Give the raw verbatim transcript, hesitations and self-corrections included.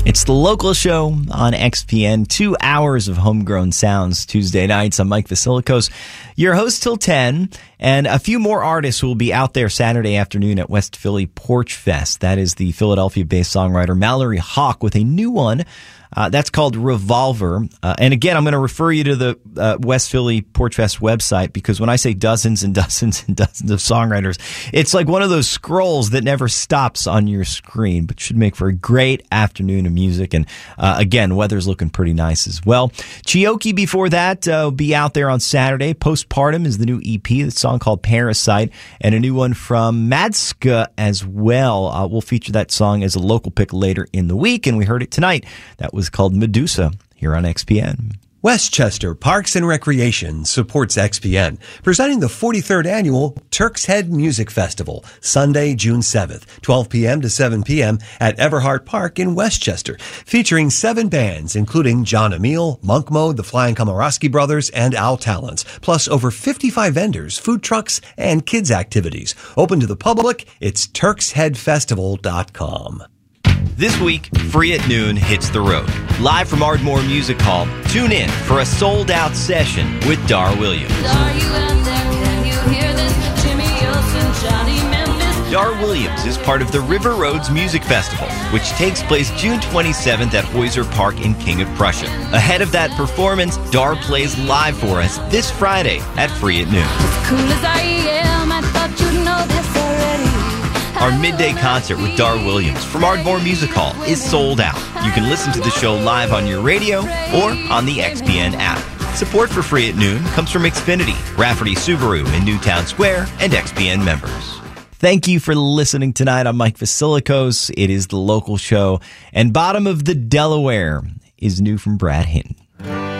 It's the local show on X P N, two hours of homegrown sounds Tuesday nights. I'm Mike Vasilikos, your host till ten, and a few more artists will be out there Saturday afternoon at West Philly Porch Fest. That is the Philadelphia-based songwriter Mallory Hawk with a new one. Uh, that's called Revolver. Uh, and again, I'm going to refer you to the uh, West Philly Porch Fest website, because when I say dozens and dozens and dozens of songwriters, it's like one of those scrolls that never stops on your screen, but should make for a great afternoon of music. And uh, again, weather's looking pretty nice as well. Chioki before that uh, will be out there on Saturday. Postpartum is the new E P, the song called Parasite, and a new one from Madska as well. Uh, we'll feature that song as a local pick later in the week, and we heard it tonight. That was called Medusa here on X P N. Westchester Parks and Recreation supports X P N, presenting the forty-third Annual Turk's Head Music Festival, Sunday, June seventh, twelve p.m. to seven p.m. at Everhart Park in Westchester, featuring seven bands, including John Emile, Monk Mode, the Flying Komoroski Brothers, and Al Talents, plus over fifty-five vendors, food trucks, and kids' activities. Open to the public, it's turks head festival dot com. This week, Free at Noon hits the road. Live from Ardmore Music Hall, tune in for a sold-out session with Dar Williams. Are you out there? Can you hear this? Jimmy Olsen, Johnny Memphis. Dar Williams is part of the River Roads Music Festival, which takes place June twenty-seventh at Heuser Park in King of Prussia. Ahead of that performance, Dar plays live for us this Friday at Free at Noon. As cool as I am, I thought you'd know this already. Our midday concert with Dar Williams from Ardmore Music Hall is sold out. You can listen to the show live on your radio or on the X P N app. Support for Free at Noon comes from Xfinity, Rafferty Subaru in Newtown Square, and X P N members. Thank you for listening tonight. I'm Mike Vasilikos. It is the local show. And Bottom of the Delaware is new from Brad Hinton.